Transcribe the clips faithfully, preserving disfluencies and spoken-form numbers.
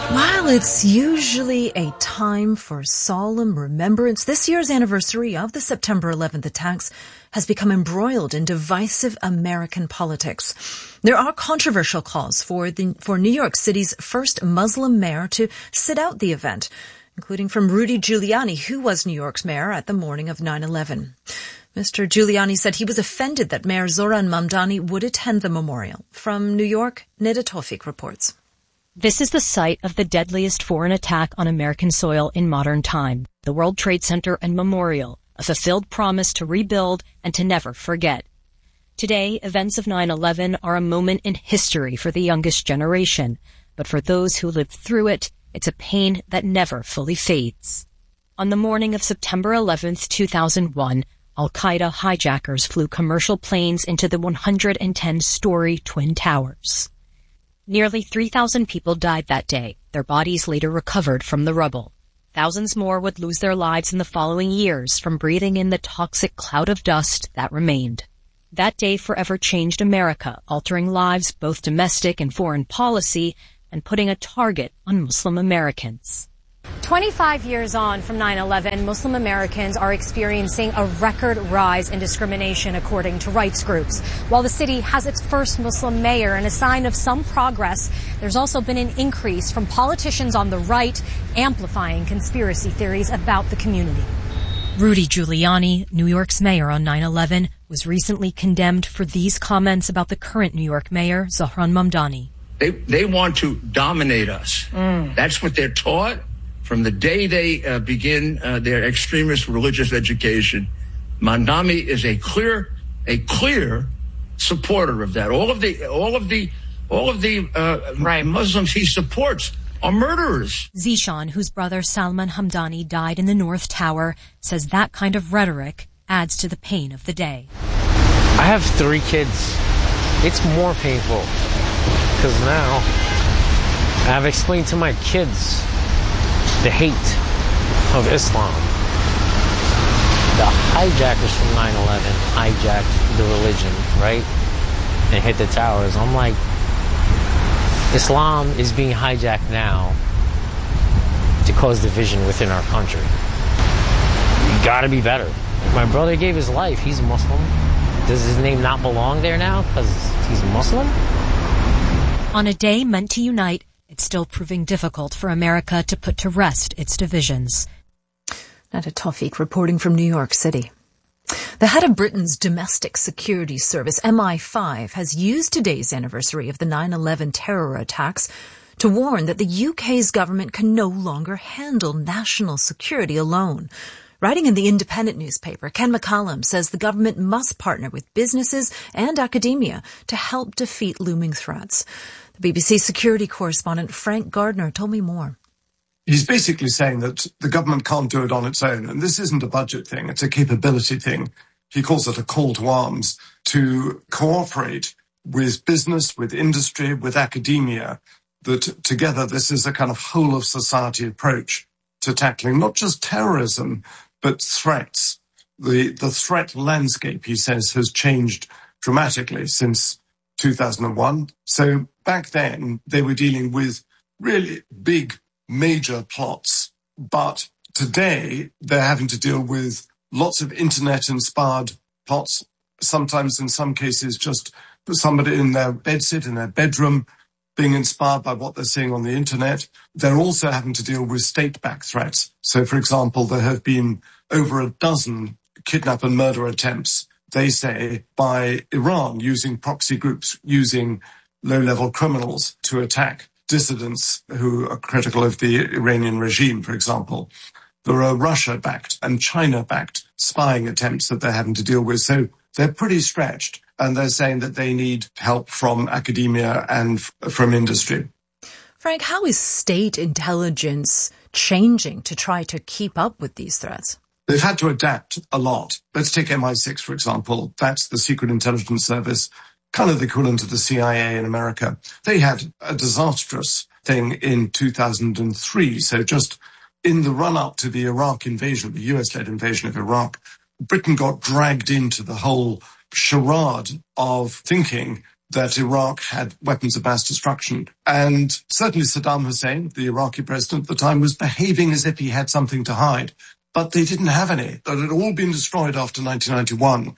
While it's usually a time for solemn remembrance, this year's anniversary of the September eleventh attacks has become embroiled in divisive American politics. There are controversial calls for the, for New York City's first Muslim mayor to sit out the event, including from Rudy Giuliani, who was New York's mayor at the morning of nine eleven. Mister Giuliani said he was offended that Mayor Zohran Mamdani would attend the memorial. From New York, Neda Tawfiq reports. This is the site of the deadliest foreign attack on American soil in modern time, the World Trade Center and Memorial, a fulfilled promise to rebuild and to never forget. Today, events of nine eleven are a moment in history for the youngest generation, but for those who lived through it, it's a pain that never fully fades. On the morning of September eleventh, two thousand one, Al-Qaeda hijackers flew commercial planes into the one hundred ten story Twin Towers. Nearly three thousand people died that day. Their bodies later recovered from the rubble. Thousands more would lose their lives in the following years from breathing in the toxic cloud of dust that remained. That day forever changed America, altering lives, both domestic and foreign policy, and putting a target on Muslim Americans. twenty-five years on from nine eleven, Muslim Americans are experiencing a record rise in discrimination, according to rights groups. While the city has its first Muslim mayor and a sign of some progress, there's also been an increase from politicians on the right amplifying conspiracy theories about the community. Rudy Giuliani, New York's mayor on nine eleven, was recently condemned for these comments about the current New York mayor, Zohran Mamdani. They, they want to dominate us. Mm. That's what they're taught. From the day they uh, begin uh, their extremist religious education, Mamdani is a clear, a clear supporter of that. All of the, all of the, all of the uh, right. Muslims he supports are murderers. Zishan, whose brother Salman Hamdani died in the North Tower, says that kind of rhetoric adds to the pain of the day. I have three kids. It's more painful because now I've explained to my kids the hate of Islam. The hijackers from nine eleven hijacked the religion, right? And hit the towers. I'm like, Islam is being hijacked now to cause division within our country. You gotta be better. My brother gave his life. He's Muslim. Does his name not belong there now because he's Muslim? On a day meant to unite, it's still proving difficult for America to put to rest its divisions. Neda Tawfiq reporting from New York City. The head of Britain's domestic security service, M I five, has used today's anniversary of the nine eleven terror attacks to warn that the U K's government can no longer handle national security alone. Writing in the Independent newspaper, Ken McCallum says the government must partner with businesses and academia to help defeat looming threats. The B B C security correspondent Frank Gardner told me more. He's basically saying that the government can't do it on its own. And this isn't a budget thing. It's a capability thing. He calls it a call to arms to cooperate with business, with industry, with academia, that together this is a kind of whole of society approach to tackling not just terrorism, but threats. The, the threat landscape, he says, has changed dramatically since two thousand one. So back then, they were dealing with really big, major plots. But today, they're having to deal with lots of internet-inspired plots, sometimes in some cases just somebody in their bedsit, in their bedroom, being inspired by what they're seeing on the internet. They're also having to deal with state-backed threats. So, for example, there have been over a dozen kidnap and murder attempts, they say, by Iran, using proxy groups, using low-level criminals to attack dissidents who are critical of the Iranian regime, for example. There are Russia-backed and China-backed spying attempts that they're having to deal with. So they're pretty stretched, and they're saying that they need help from academia and f- from industry. Frank, how is state intelligence changing to try to keep up with these threats? They've had to adapt a lot. Let's take M I six, for example. That's the Secret Intelligence Service, kind of the equivalent of the C I A in America. They had a disastrous thing in two thousand three. So just in the run-up to the Iraq invasion, the U S-led invasion of Iraq, Britain got dragged into the whole charade of thinking that Iraq had weapons of mass destruction. And certainly Saddam Hussein, the Iraqi president at the time, was behaving as if he had something to hide. But they didn't have any. That had all been destroyed after nineteen ninety-one.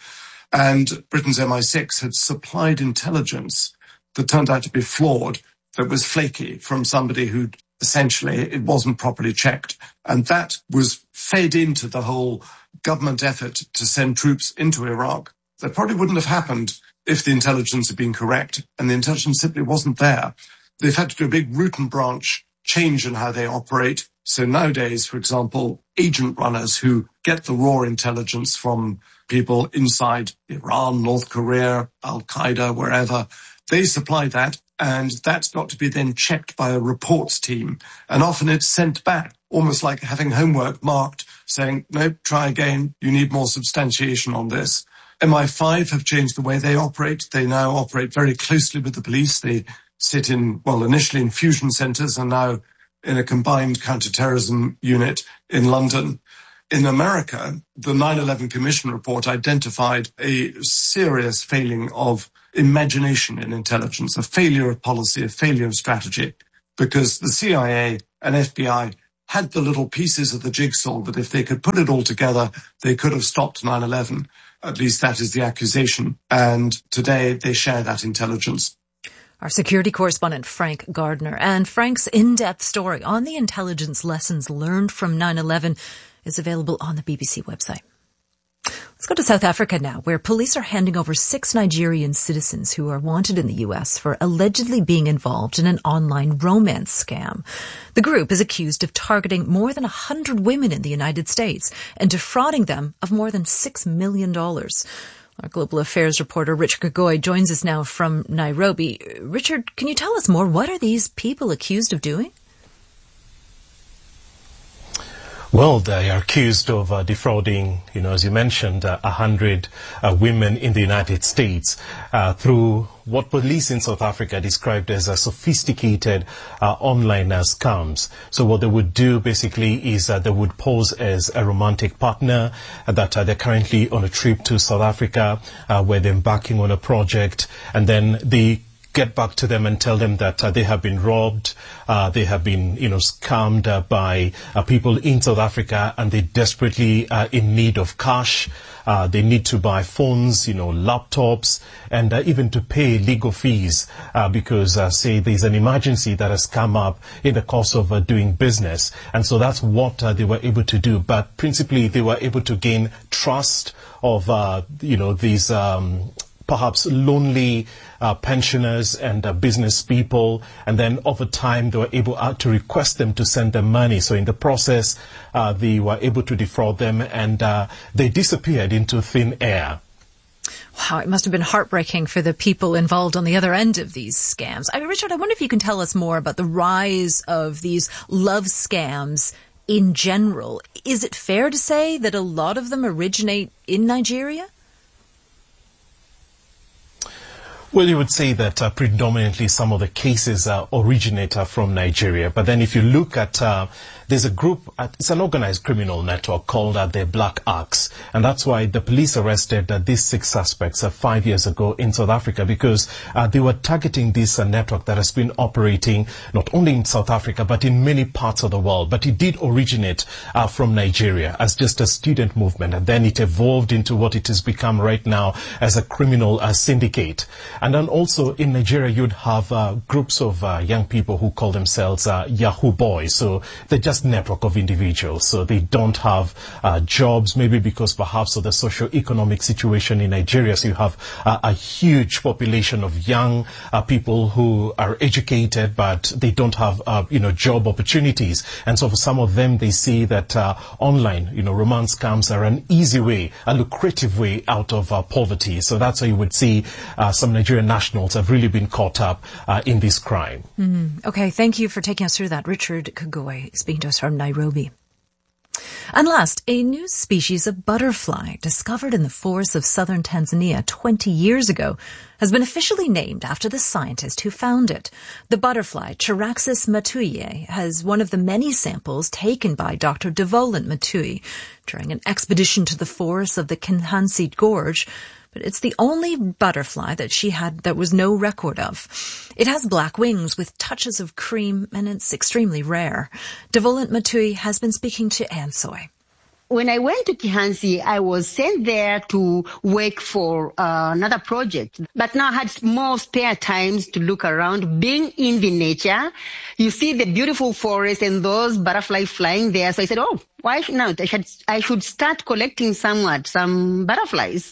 And Britain's M I six had supplied intelligence that turned out to be flawed, that was flaky from somebody who'd essentially, it wasn't properly checked. And that was fed into the whole government effort to send troops into Iraq. That probably wouldn't have happened if the intelligence had been correct, and the intelligence simply wasn't there. They've had to do a big root and branch change in how they operate. So nowadays, for example, agent runners who get the raw intelligence from people inside Iran, North Korea, Al-Qaeda, wherever, they supply that, and that's got to be then checked by a reports team. And often it's sent back, almost like having homework marked, saying, no, try again, you need more substantiation on this. M I five have changed the way they operate. They now operate very closely with the police. They sit in, well, initially in fusion centres and now in a combined counter-terrorism unit in London. In America, the nine eleven Commission report identified a serious failing of imagination in intelligence, a failure of policy, a failure of strategy, because the C I A and F B I had the little pieces of the jigsaw that if they could put it all together, they could have stopped nine eleven. At least that is the accusation. And today they share that intelligence. Our security correspondent, Frank Gardner. And Frank's in-depth story on the intelligence lessons learned from nine eleven is available on the B B C website. Let's go to South Africa now, where police are handing over six Nigerian citizens who are wanted in the U S for allegedly being involved in an online romance scam. The group is accused of targeting more than one hundred women in the United States and defrauding them of more than six million dollars. Our global affairs reporter, Richard Kagoy, joins us now from Nairobi. Richard, can you tell us more? What are these people accused of doing? Well, they are accused of uh, defrauding, you know, as you mentioned, uh, one hundred uh, women in the United States uh, through what police in South Africa described as a sophisticated uh, online uh, scams. So what they would do basically is uh, they would pose as a romantic partner, uh, that uh, they're currently on a trip to South Africa uh, where they're embarking on a project, and then the get back to them and tell them that uh, they have been robbed, uh, they have been, you know, scammed uh, by uh, people in South Africa, and they're desperately uh, in need of cash. Uh, they need to buy phones, you know, laptops, and uh, even to pay legal fees uh, because, uh, say, there's an emergency that has come up in the course of uh, doing business. And so that's what uh, they were able to do. But principally, they were able to gain trust of, uh, you know, these um perhaps lonely uh, pensioners and uh, business people, and then over time they were able uh, to request them to send them money. So in the process, uh, they were able to defraud them, and uh, they disappeared into thin air. Wow, it must have been heartbreaking for the people involved on the other end of these scams. I mean, Richard, I wonder if you can tell us more about the rise of these love scams in general. Is it fair to say that a lot of them originate in Nigeria? Well, you would say that uh, predominantly some of the cases uh, originate uh, from Nigeria. But then if you look at, uh, there's a group, uh, it's an organized criminal network called uh, the Black Axe. And that's why the police arrested uh, these six suspects uh, five years ago in South Africa, because uh, they were targeting this uh, network that has been operating not only in South Africa, but in many parts of the world. But it did originate uh, from Nigeria as just a student movement. And then it evolved into what it has become right now as a criminal uh, syndicate. And then also in Nigeria, you'd have uh, groups of uh, young people who call themselves uh, Yahoo boys. So they're just network of individuals. So they don't have uh, jobs, maybe because perhaps of the socio-economic situation in Nigeria. So you have uh, a huge population of young uh, people who are educated, but they don't have, uh, you know, job opportunities. And so for some of them, they see that uh, online, you know, romance scams are an easy way, a lucrative way out of uh, poverty. So that's why you would see uh, some Nigerian nationals have really been caught up uh, in this crime. Mm. Okay, thank you for taking us through that. Richard Kagoy speaking to us from Nairobi. And last, a new species of butterfly discovered in the forests of southern Tanzania twenty years ago has been officially named after the scientist who found it. The butterfly, Charaxus matui, has one of the many samples taken by Doctor Devolent Matui during an expedition to the forests of the Kinhansi Gorge. but it's the only butterfly that she had that was no record of. It has black wings with touches of cream, and it's extremely rare. Devolent Matui has been speaking to Anne Soy. When I went to Kihansi, I was sent there to work for uh, another project. But now I had more spare times to look around. Being in the nature, you see the beautiful forest and those butterflies flying there. So I said, oh, why not? I should, I should start collecting somewhat, some butterflies.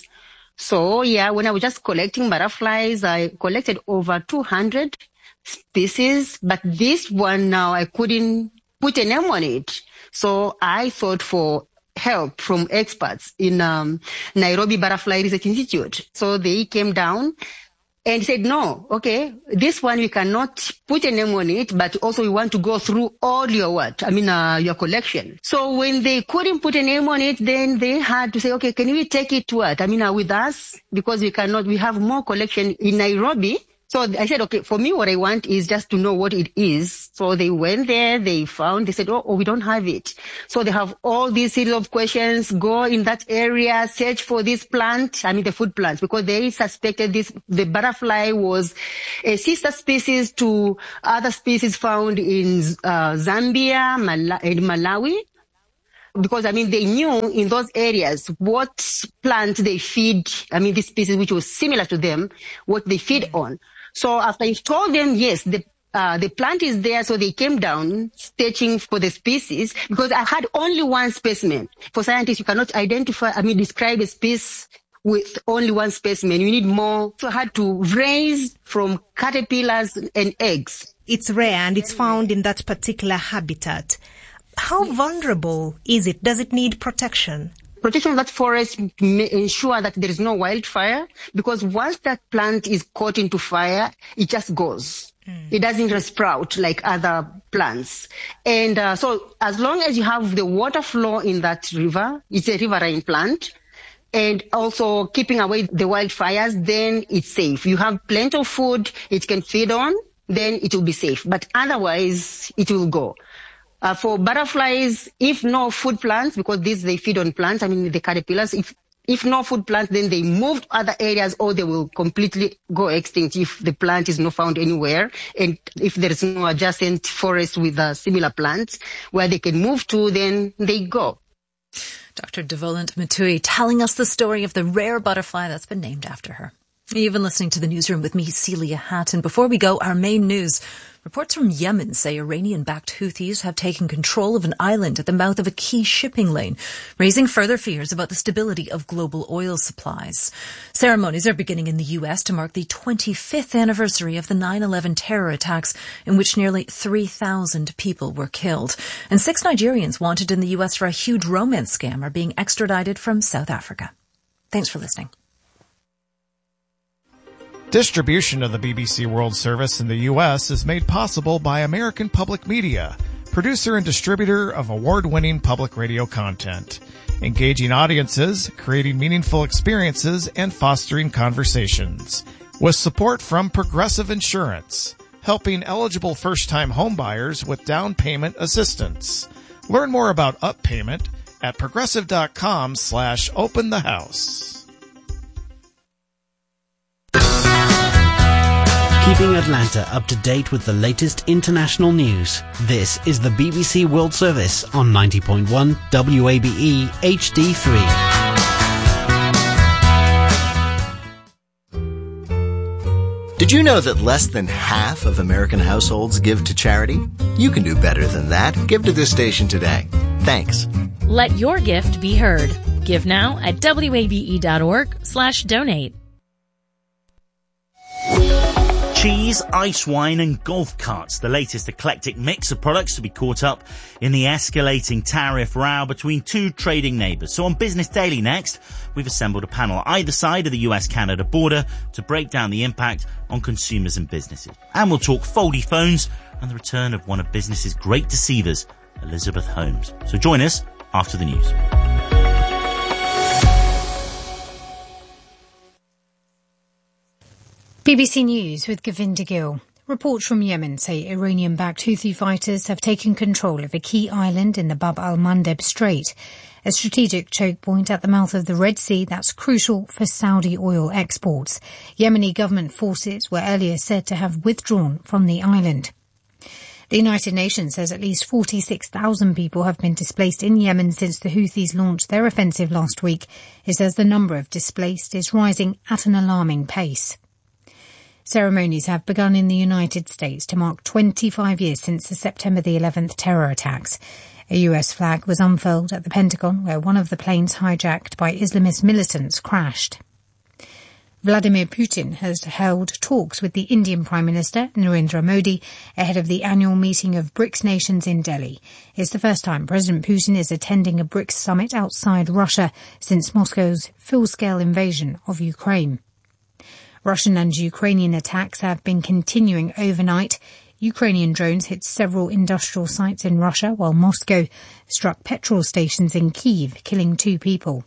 So yeah, when I was just collecting butterflies, I collected over two hundred species. But this one now, I couldn't put a name on it. So I thought for help from experts in um, Nairobi Butterfly Research Institute. So they came down and said, no, okay, this one we cannot put a name on it, but also we want to go through all your what? I mean, uh, your collection. So when they couldn't put a name on it, then they had to say, okay, can we take it to what? I mean, uh, with us, because we cannot, we have more collection in Nairobi. So I said, okay, for me, what I want is just to know what it is. So they went there, they found, they said, oh, oh, we don't have it. So they have all these series of questions, go in that area, search for this plant, I mean the food plant, because they suspected this, the butterfly was a sister species to other species found in uh, Zambia Mal- and Malawi. Because, I mean, they knew in those areas what plant they feed, I mean, this species which was similar to them, what they feed on. So after I told them, yes, the uh, the plant is there, so they came down searching for the species, because I had only one specimen. For scientists, you cannot identify, I mean, describe a species with only one specimen. You need more. So I had to raise from caterpillars and eggs. It's rare and it's found in that particular habitat. How vulnerable is it? Does it need protection? Protection of that forest may ensure that there is no wildfire, because once that plant is caught into fire, it just goes. Mm. It doesn't sprout like other plants. And uh, so as long as you have the water flow in that river, it's a riverine plant, and also keeping away the wildfires, then it's safe. You have plenty of food it can feed on, then it will be safe. But otherwise, it will go. Uh, for butterflies, if no food plants, because these they feed on plants, I mean the caterpillars, if if no food plants, then they move to other areas or they will completely go extinct if the plant is not found anywhere. And if there is no adjacent forest with uh, similar plants where they can move to, then they go. Doctor Devolent Matui telling us the story of the rare butterfly that's been named after her. You've been listening to The Newsroom with me, Celia Hatton. Before we go, our main news. Reports from Yemen say Iranian-backed Houthis have taken control of an island at the mouth of a key shipping lane, raising further fears about the stability of global oil supplies. Ceremonies are beginning in the U S to mark the twenty-fifth anniversary of the nine eleven terror attacks, in which nearly three thousand people were killed. And six Nigerians wanted in the U S for a huge romance scam are being extradited from South Africa. Thanks for listening. Distribution of the B B C World Service in the U S is made possible by American Public Media, producer and distributor of award-winning public radio content, engaging audiences, creating meaningful experiences, and fostering conversations. With support from Progressive Insurance, helping eligible first-time homebuyers with down payment assistance. Learn more about Up Payment at progressive.com slash open the house. Keeping Atlanta up to date with the latest international news. This is the B B C World Service on ninety point one W A B E H D three. Did you know that less than half of American households give to charity? You can do better than that. Give to this station today. Thanks. Let your gift be heard. Give now at wabe.org slash donate. Cheese, ice wine and golf carts, the latest eclectic mix of products to be caught up in the escalating tariff row between two trading neighbours. So on Business Daily next, we've assembled a panel either side of the U S Canada border to break down the impact on consumers and businesses. And we'll talk foldy phones and the return of one of business's great deceivers, Elizabeth Holmes. So join us after the news. B B C News with Govinda Gill. Reports from Yemen say Iranian-backed Houthi fighters have taken control of a key island in the Bab al-Mandeb Strait. a strategic choke point at the mouth of the Red Sea that's crucial for Saudi oil exports. Yemeni government forces were earlier said to have withdrawn from the island. The United Nations says at least forty-six thousand people have been displaced in Yemen since the Houthis launched their offensive last week. It says the number of displaced is rising at an alarming pace. Ceremonies have begun in the United States to mark twenty-five years since the September the eleventh terror attacks. A U S flag was unfurled at the Pentagon, where one of the planes hijacked by Islamist militants crashed. Vladimir Putin has held talks with the Indian Prime Minister Narendra Modi ahead of the annual meeting of BRICS nations in Delhi. It's the first time President Putin is attending a BRICS summit outside Russia since Moscow's full-scale invasion of Ukraine. Russian and Ukrainian attacks have been continuing overnight. Ukrainian drones hit several industrial sites in Russia, while Moscow struck petrol stations in Kyiv, killing two people.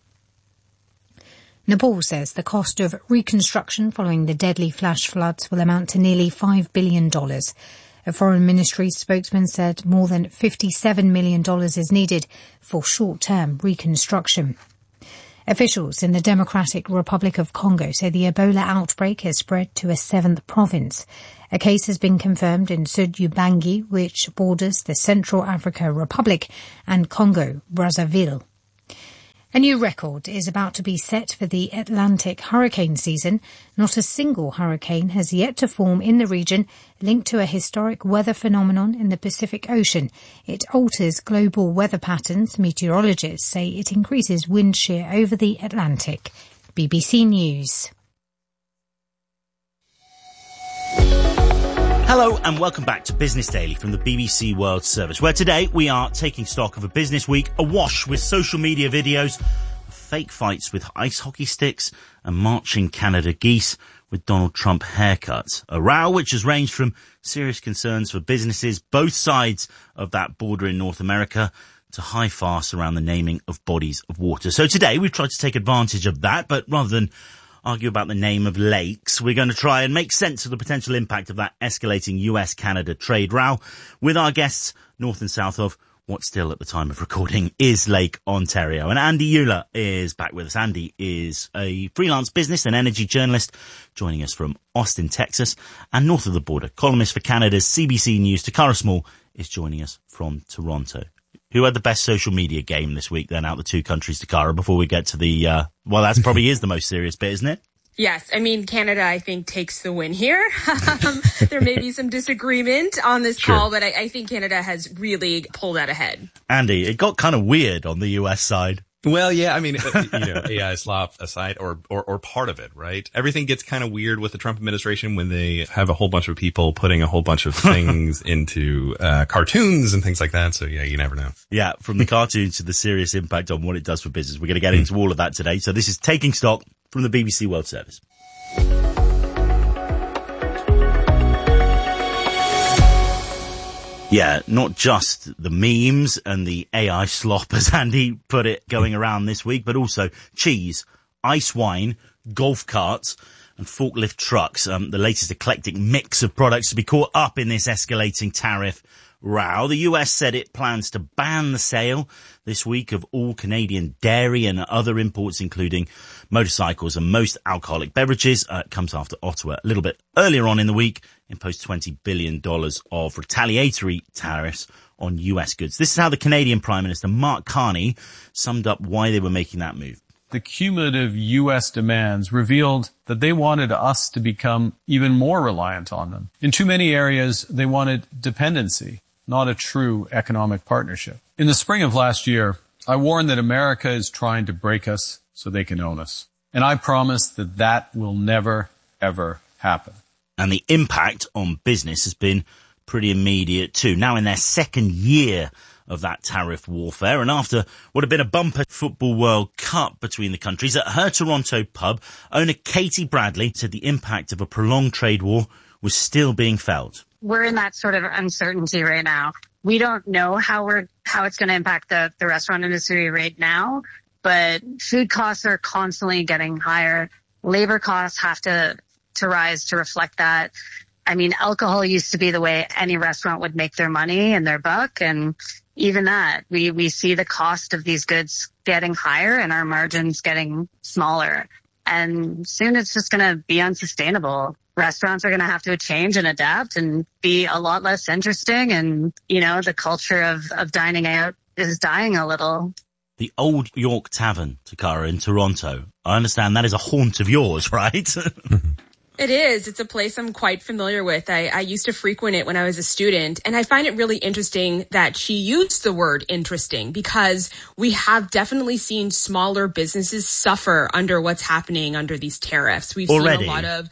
Nepal says the cost of reconstruction following the deadly flash floods will amount to nearly five billion dollars. A foreign ministry spokesman said more than fifty-seven million dollars is needed for short-term reconstruction. Officials in the Democratic Republic of Congo say the Ebola outbreak has spread to a seventh province. A case has been confirmed in Sud-Ubangi, which borders the Central African Republic and Congo-Brazzaville. A new record is about to be set for the Atlantic hurricane season. Not a single hurricane has yet to form in the region, linked to a historic weather phenomenon in the Pacific Ocean. It alters global weather patterns. Meteorologists say it increases wind shear over the Atlantic. B B C News. Hello and welcome back to Business Daily from the B B C World Service, where today we are taking stock of a business week awash with social media videos of fake fights with ice hockey sticks and marching Canada geese with Donald Trump haircuts. A row which has ranged from serious concerns for businesses, both sides of that border in North America, to high farce around the naming of bodies of water. So today we've tried to take advantage of that, but rather than argue about the name of lakes, we're going to try and make sense of the potential impact of that escalating U S Canada trade row with our guests north and south of what still at the time of recording is Lake Ontario. And Andy Euler is back with us. Andy is a freelance business and energy journalist joining us from Austin, Texas, and north of the border. Columnist for Canada's C B C News, Takara Small, is joining us from Toronto. Who had the best social media game this week then out of the two countries, Takara, before we get to the, uh, well, that's probably is the most serious bit, isn't it? Yes. I mean, Canada, I think, takes the win here. um, there may be some disagreement on this Sure. call, but I, I think Canada has really pulled out ahead. Andy, it got kind of weird on the U S side. Well, yeah, I mean, you know, A I slop aside, or, or, or part of it, right? Everything gets kind of weird with the Trump administration when they have a whole bunch of people putting a whole bunch of things into, uh, cartoons and things like that. So yeah, you never know. Yeah, from the cartoons to the serious impact on what it does for business. We're going to get into all of that today. So this is Taking Stock from the B B C World Service. Yeah, not just the memes and the A I slop, as Andy put it, going around this week, but also cheese, ice wine, golf carts, and forklift trucks. Um, the latest eclectic mix of products to be caught up in this escalating tariff row. The U S said it plans to ban the sale this week of all Canadian dairy and other imports, including motorcycles and most alcoholic beverages. Uh, it comes after Ottawa a little bit earlier on in the week imposed twenty billion dollars of retaliatory tariffs on U S goods. This is how the Canadian Prime Minister, Mark Carney, summed up why they were making that move. The cumulative U S demands revealed that they wanted us to become even more reliant on them. In too many areas, they wanted dependency, not a true economic partnership. In the spring of last year, I warned that America is trying to break us so they can own us. And I promise that that will never, ever happen. And the impact on business has been pretty immediate too. Now in their second year of that tariff warfare, and after what had been a bumper Football World Cup between the countries, at her Toronto pub, owner Katie Bradley said the impact of a prolonged trade war was still being felt. We're in that sort of uncertainty right now. We don't know how we're how it's going to impact the, the restaurant industry right now, but food costs are constantly getting higher. Labor costs have to to rise to reflect that. I mean, alcohol used to be the way any restaurant would make their money and their buck. And even that, we, we see the cost of these goods getting higher and our margins getting smaller. And soon it's just going to be unsustainable. Restaurants are going to have to change and adapt and be a lot less interesting. And, you know, the culture of, of dining out is dying a little. The Old York Tavern, Takara, in Toronto. I understand that is a haunt of yours, right? It is. It's a place I'm quite familiar with. I, I used to frequent it when I was a student, and I find it really interesting that she used the word interesting because we have definitely seen smaller businesses suffer under what's happening under these tariffs. We've Already. seen a lot of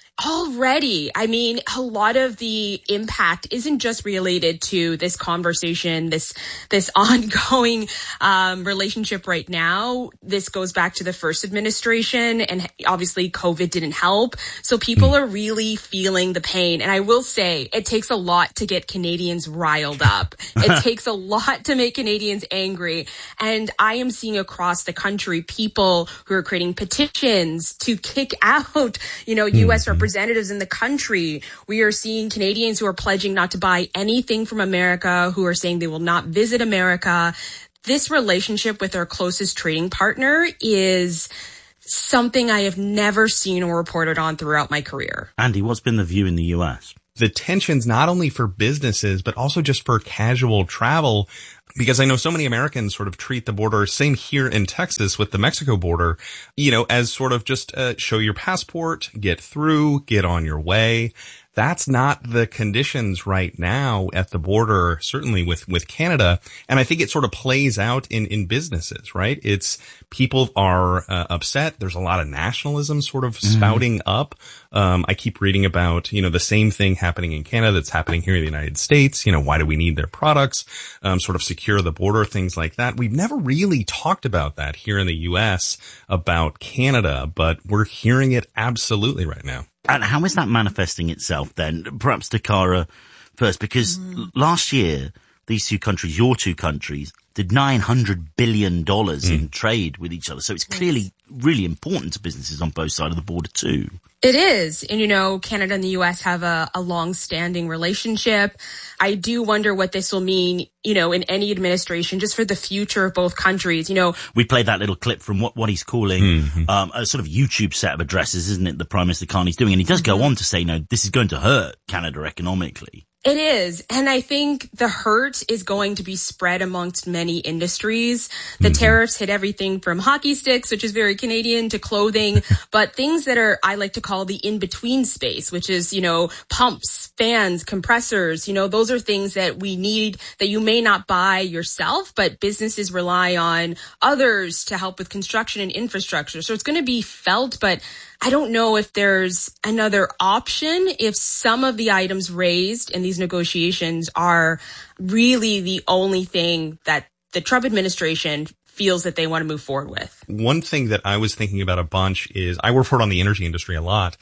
Already. I mean, a lot of the impact isn't just related to this conversation, this, this ongoing, um, relationship right now. This goes back to the first administration, and obviously COVID didn't help. So people mm. are really feeling the pain. And I will say it takes a lot to get Canadians riled up. It takes a lot to make Canadians angry. And I am seeing across the country people who are creating petitions to kick out, you know, U S mm. representatives representatives in the country. We are seeing Canadians who are pledging not to buy anything from America, who are saying they will not visit America. This relationship with our closest trading partner is something I have never seen or reported on throughout my career. Andy, what's been the view in the U S? The tensions not only for businesses, but also just for casual travel. Because I know so many Americans sort of treat the border, same here in Texas with the Mexico border, you know, as sort of just uh, show your passport, get through, get on your way. That's not the conditions right now at the border, certainly with, with Canada. And I think it sort of plays out in, in businesses, right? It's people are uh, upset. There's a lot of nationalism sort of mm-hmm. spouting up. Um, I keep reading about, you know, the same thing happening in Canada that's happening here in the United States. You know, why do we need their products? Um, sort of secure the border, things like that. We've never really talked about that here in the U S about Canada, but we're hearing it absolutely right now. And how is that manifesting itself then? Perhaps Takara first, because mm. last year, these two countries, your two countries, did nine hundred billion dollars mm. in trade with each other. So it's clearly really important to businesses on both sides of the border too. It is. And, you know, Canada and the U S have a, a long-standing relationship. I do wonder what this will mean, you know, in any administration, just for the future of both countries. You know, we played that little clip from what, what he's calling mm-hmm. um, a sort of YouTube set of addresses, isn't it, the Prime Minister Carney's doing? And he does mm-hmm. go on to say, no, this is going to hurt Canada economically. It is. And I think the hurt is going to be spread amongst many industries. The mm-hmm. tariffs hit everything from hockey sticks, which is very Canadian, to clothing, but things that are, I like to call the in-between space, which is, you know, pumps, fans, compressors, you know, those are things that we need that you may not buy yourself, but businesses rely on others to help with construction and infrastructure. So it's going to be felt, but I don't know if there's another option if some of the items raised in these negotiations are really the only thing that the Trump administration feels that they want to move forward with. One thing that I was thinking about a bunch is I report on the energy industry a lot.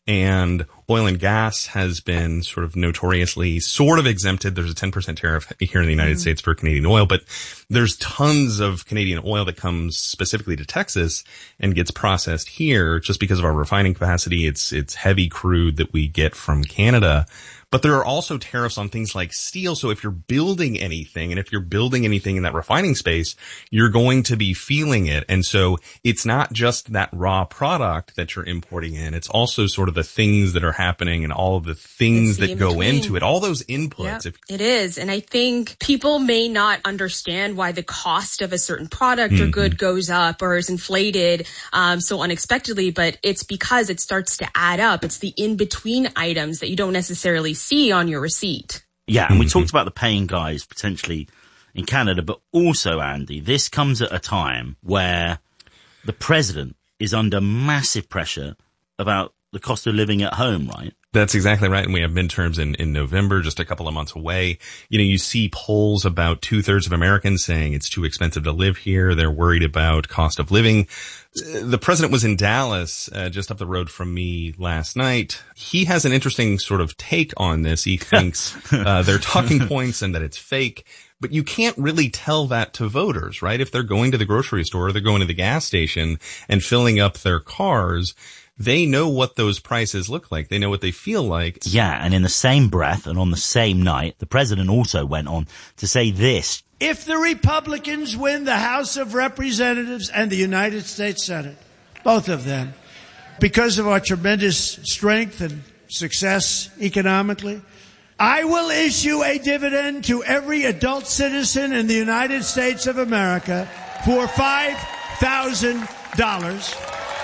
And oil and gas has been sort of notoriously sort of exempted. There's a ten percent tariff here in the United mm-hmm. States for Canadian oil, but there's tons of Canadian oil that comes specifically to Texas and gets processed here just because of our refining capacity. It's, it's heavy crude that we get from Canada. But there are also tariffs on things like steel. So if you're building anything, and if you're building anything in that refining space, you're going to be feeling it. And so it's not just that raw product that you're importing in. It's also sort of the things that are happening and all of the things that go into it, all those inputs. Yep, it is. And I think people may not understand why the cost of a certain product mm-hmm. or good goes up or is inflated um, so unexpectedly, but it's because it starts to add up. It's the in-between items that you don't necessarily see on your receipt. Yeah, and we talked about the paying guys potentially in Canada, but also, Andy, this comes at a time where the president is under massive pressure about the cost of living at home, right? That's exactly right. And we have midterms in, in November, just a couple of months away. You know, you see polls about two thirds of Americans saying it's too expensive to live here. They're worried about cost of living. The president was in Dallas, uh, just up the road from me last night. He has an interesting sort of take on this. He thinks uh, they're talking points and that it's fake. But you can't really tell that to voters, right? If they're going to the grocery store or they're going to the gas station and filling up their cars, they know what those prices look like. They know what they feel like. Yeah, and in the same breath and on the same night, the president also went on to say this. If the Republicans win the House of Representatives and the United States Senate, both of them, because of our tremendous strength and success economically, I will issue a dividend to every adult citizen in the United States of America for five thousand dollars.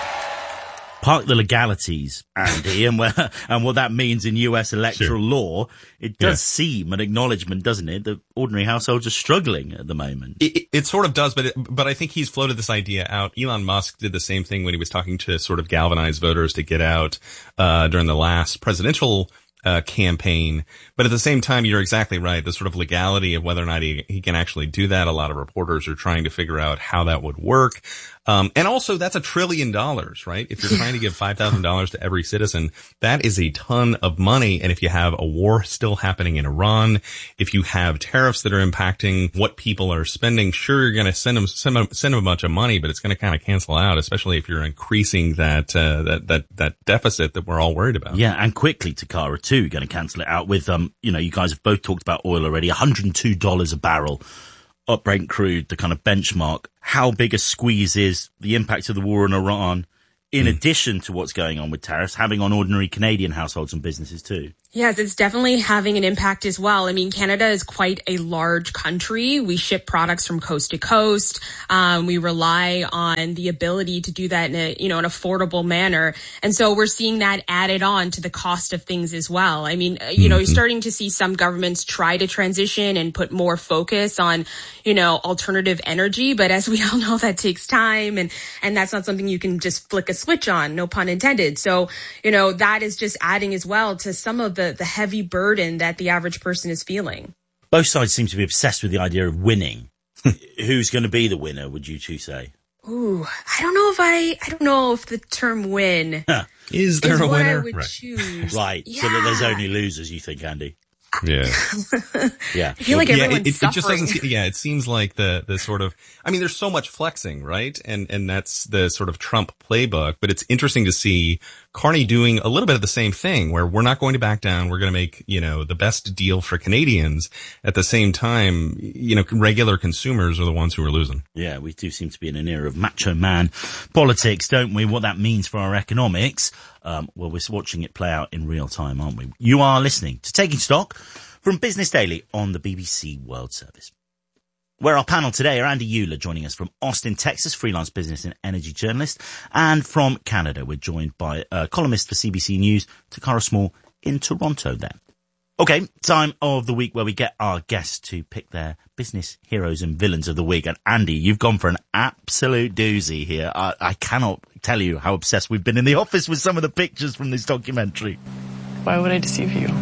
Park the legalities, Andy, and, where, and what that means in U S electoral sure. law. It does yeah. seem an acknowledgement, doesn't it, that ordinary households are struggling at the moment. It, it, it sort of does, but it, but I think he's floated this idea out. Elon Musk did the same thing when he was talking to sort of galvanize voters to get out uh during the last presidential Uh, campaign. But at the same time, you're exactly right. The sort of legality of whether or not he, he can actually do that. A lot of reporters are trying to figure out how that would work. Um, and also that's a trillion dollars, right? If you're trying to give five thousand dollars to every citizen, that is a ton of money. And if you have a war still happening in Iran, if you have tariffs that are impacting what people are spending, sure, you're going to send them, send them, send them a bunch of money, but it's going to kind of cancel out, especially if you're increasing that, uh, that, that, that deficit that we're all worried about. Yeah. And quickly, Takara, too, going to cancel it out with, um, you know, you guys have both talked about oil already, one hundred two dollars a barrel. Up Brent crude, the kind of benchmark. How big a squeeze is the impact of the war in Iran, in mm. addition to what's going on with tariffs, having on ordinary Canadian households and businesses too? Yes, it's definitely having an impact as well. I mean, Canada is quite a large country. We ship products from coast to coast. Um, we rely on the ability to do that in a, you know, an affordable manner. And so we're seeing that added on to the cost of things as well. I mean, you know, you're starting to see some governments try to transition and put more focus on, you know, alternative energy. But as we all know, that takes time, and, and that's not something you can just flick a switch on, no pun intended. So, you know, that is just adding as well to some of the The, the heavy burden that the average person is feeling. Both sides seem to be obsessed with the idea of winning. Who's going to be the winner, would you two say? Ooh, I don't know if I, I don't know if the term win huh. is there is a what winner? I would right. choose. Right. Yeah. So that there's only losers, you think, Andy? Yeah. yeah. I feel like yeah, everyone's it, it, suffering. it just doesn't seem, yeah, it seems like the, the sort of, I mean, there's so much flexing, right? And, and that's the sort of Trump playbook, but it's interesting to see Carney doing a little bit of the same thing where we're not going to back down. We're going to make, you know, the best deal for Canadians. At the same time, you know, regular consumers are the ones who are losing. Yeah, we do seem to be in an era of macho man politics, don't we? What that means for our economics. Um, well, we're watching it play out in real time, aren't we? You are listening to Taking Stock from Business Daily on the B B C World Service. Where our panel today are Andy Euler, joining us from Austin, Texas, freelance business and energy journalist. And from Canada, we're joined by a columnist for C B C News, Takara Small, in Toronto there. Okay, time of the week where we get our guests to pick their business heroes and villains of the week. And Andy, you've gone for an absolute doozy here. I, I cannot tell you how obsessed we've been in the office with some of the pictures from this documentary. Why would I deceive you?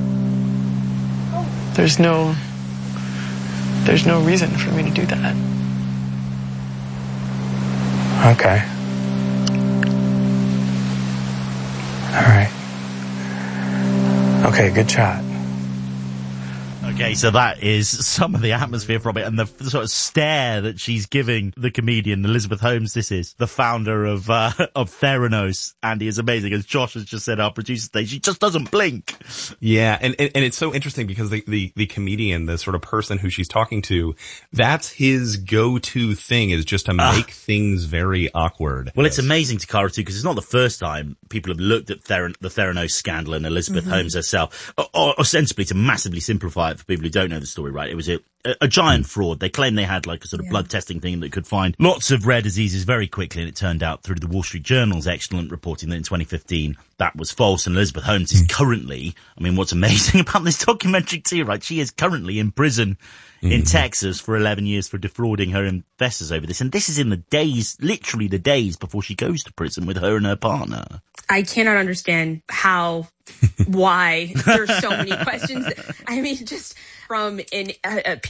There's no... There's no reason for me to do that. Okay. All right. Okay, good shot. Okay, so that is some of the atmosphere from it, and the sort of stare that she's giving the comedian Elizabeth Holmes. This is the founder of uh, of Theranos. Andy, is amazing, as Josh has just said, our producer today. She just doesn't blink. Yeah, and, and and it's so interesting because the the the comedian, the sort of person who she's talking to, that's his go-to thing, is just to make uh, things very awkward. Well, yes. It's amazing, Takara, too, because it's not the first time people have looked at Thera- the Theranos scandal and Elizabeth mm-hmm. Holmes herself, or, or ostensibly to massively simplify it for people who don't know the story, right? It was a, a, a giant fraud. They claimed they had like a sort of yeah. blood testing thing that could find lots of rare diseases very quickly, and it turned out through the Wall Street Journal's excellent reporting that in twenty fifteen that was false. And Elizabeth Holmes is currently, I mean, what's amazing about this documentary too, right? She is currently in prison in mm-hmm. Texas for eleven years for defrauding her investors over this. And this is in the days, literally the days before she goes to prison with her and her partner. I cannot understand how, why there's so many questions. I mean, just from an, a, a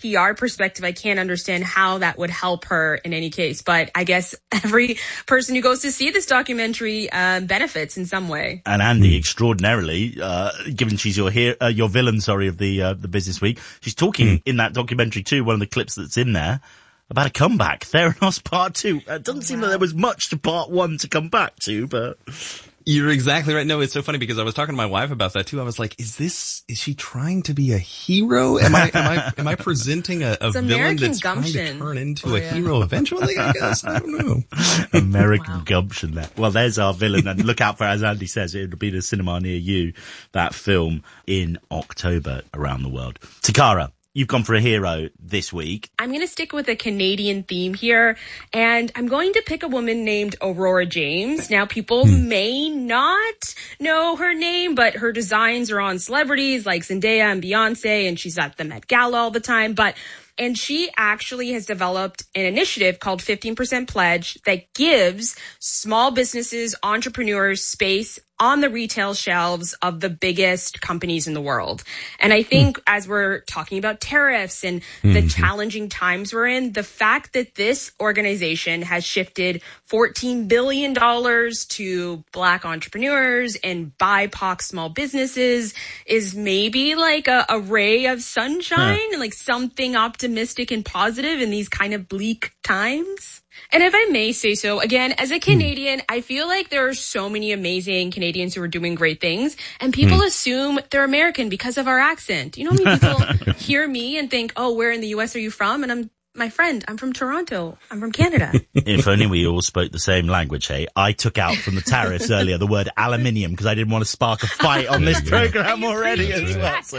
P R perspective, I can't understand how that would help her in any case. But I guess every person who goes to see this documentary uh, benefits in some way. And Andy, extraordinarily, uh, given she's your here, uh, your villain, sorry, of the uh, the Business Week, she's talking mm. in that documentary too. One of the clips that's in there about a comeback, Theranos Part Two. It doesn't seem like there was much to Part One to come back to, but. You're exactly right. No, it's so funny because I was talking to my wife about that too. I was like, is this, is she trying to be a hero? Am I, am I, am I presenting a, a villain American that's gumption. trying to turn into oh, a yeah. hero eventually, I guess? I don't know. American wow. gumption there. Well, there's our villain. And look out for, as Andy says, it'll be the cinema near you, that film in October around the world. Takara, you've gone for a hero this week. I'm going to stick with a Canadian theme here, and I'm going to pick a woman named Aurora James. Now, people hmm. may not know her name, but her designs are on celebrities like Zendaya and Beyonce, and she's at the Met Gala all the time. But And she actually has developed an initiative called fifteen percent Pledge that gives small businesses, entrepreneurs space on the retail shelves of the biggest companies in the world. And I think mm. as we're talking about tariffs and mm-hmm. the challenging times we're in, the fact that this organization has shifted fourteen billion dollars to Black entrepreneurs and B I P O C small businesses is maybe like a, a ray of sunshine yeah. and like something optimistic and positive in these kind of bleak times. And if I may say so, again, as a Canadian, mm. I feel like there are so many amazing Canadians who are doing great things, and people mm. assume they're American because of our accent. You know how many people hear me and think, oh, where in the U S are you from? And I'm, my friend, I'm from Toronto. I'm from Canada. If only we all spoke the same language, hey? I took out from the tariffs earlier the word aluminium because I didn't want to spark a fight on this program already as well. So.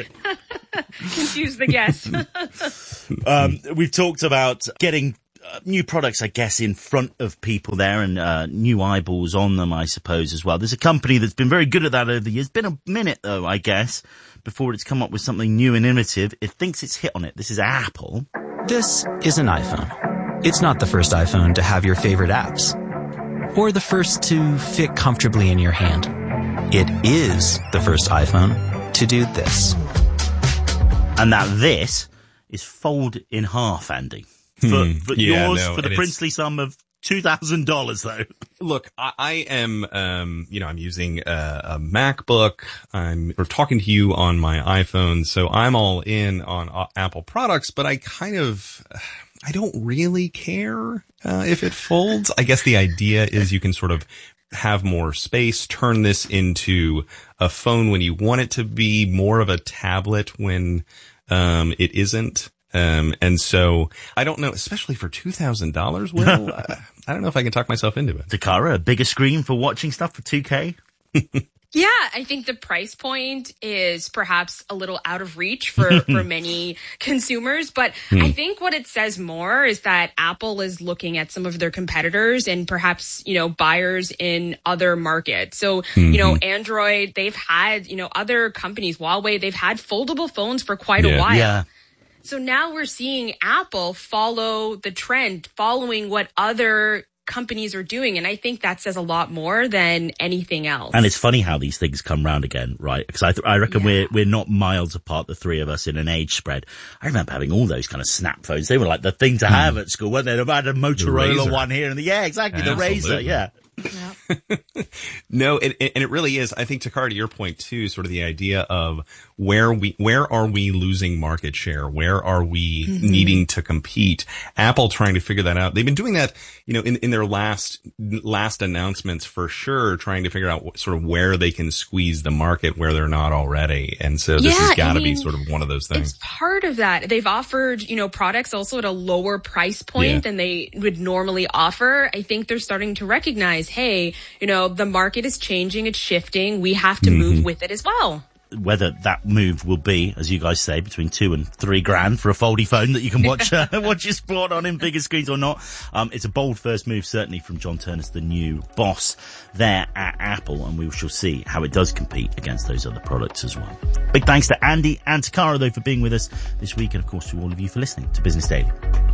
Confuse the guests. um, we've talked about getting Uh, new products, I guess, in front of people there and uh, new eyeballs on them, I suppose, as well. There's a company that's been very good at that over the years. Been a minute, though, I guess, before it's come up with something new and innovative. It thinks it's hit on it. This is Apple. This is an iPhone. It's not the first iPhone to have your favorite apps, or the first to fit comfortably in your hand. It is the first iPhone to do this. And that this is fold in half, Andy. For, hmm. for yeah, yours, no, for the princely sum of two thousand dollars, though. Look, I, I am, um, you know, I'm using a, a MacBook. I'm we're talking to you on my iPhone, so I'm all in on uh, Apple products, but I kind of, I don't really care uh, if it folds. I guess the idea is you can sort of have more space, turn this into a phone when you want it to be, more of a tablet when um, it isn't. Um, and so I don't know, especially for two thousand dollars, Will, uh, I don't know if I can talk myself into it. Takara, a bigger screen for watching stuff for two K? Yeah, I think the price point is perhaps a little out of reach for, for many consumers. But hmm. I think what it says more is that Apple is looking at some of their competitors and perhaps, you know, buyers in other markets. So, mm-hmm. you know, Android, they've had, you know, other companies, Huawei, they've had foldable phones for quite yeah. a while. Yeah. So now we're seeing Apple follow the trend, following what other companies are doing. And I think that says a lot more than anything else. And it's funny how these things come round again, right? Because I, th- I reckon yeah. we're, we're not miles apart, the three of us, in an age spread. I remember having all those kind of snap phones. They were like the thing to have mm. at school, weren't they? I had a Motorola one here and the, yeah, exactly. Absolutely. The Razor, yeah. No, it, it, and it really is. I think, Takara, to your point too, sort of the idea of where we, where are we losing market share? Where are we mm-hmm. needing to compete? Apple trying to figure that out. They've been doing that, you know, in, in their last, last announcements for sure, trying to figure out what, sort of where they can squeeze the market where they're not already. And so this yeah, has got to I mean, be sort of one of those things. It's part of that. They've offered, you know, products also at a lower price point Yeah. than they would normally offer. I think they're starting to recognize, hey, you know, the market is changing, it's shifting. We have to mm-hmm. move with it as well. Whether that move will be, as you guys say, between two and three grand for a foldy phone that you can watch uh, watch your sport on in bigger screens or not. Um, it's a bold first move, certainly, from John Ternus, the new boss there at Apple, and we shall see how it does compete against those other products as well. Big thanks to Andy and Takara, though, for being with us this week, and of course to all of you for listening to Business Daily.